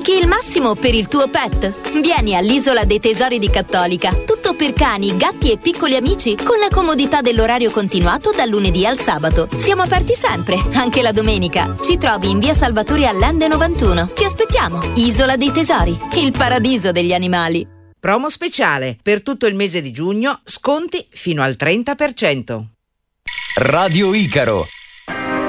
Cerchi il massimo per il tuo pet? Vieni all'Isola dei Tesori di Cattolica. Tutto per cani, gatti e piccoli amici con la comodità dell'orario continuato dal lunedì al sabato. Siamo aperti sempre, anche la domenica. Ci trovi in via Salvatore Allende 91. Ti aspettiamo. Isola dei Tesori, il paradiso degli animali. Promo speciale. Per tutto il mese di giugno, sconti fino al 30%. Radio Icaro.